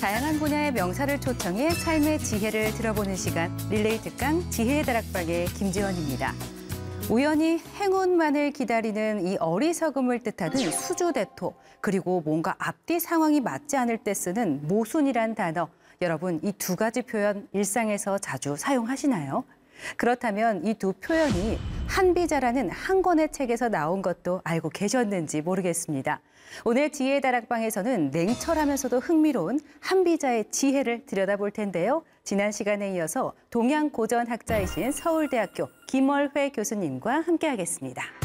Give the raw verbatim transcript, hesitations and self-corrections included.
다양한 분야의 명사를 초청해 삶의 지혜를 들어보는 시간, 릴레이 특강 지혜의 다락방의 김지원입니다. 우연히 행운만을 기다리는 이 어리석음을 뜻하는 수주대토, 그리고 뭔가 앞뒤 상황이 맞지 않을 때 쓰는 모순이란 단어, 여러분 이 두 가지 표현 일상에서 자주 사용하시나요? 그렇다면 이 두 표현이 한비자라는 한 권의 책에서 나온 것도 알고 계셨는지 모르겠습니다. 오늘 지혜의 다락방에서는 냉철하면서도 흥미로운 한비자의 지혜를 들여다볼 텐데요. 지난 시간에 이어서 동양고전학자이신 서울대학교 김월회 교수님과 함께하겠습니다.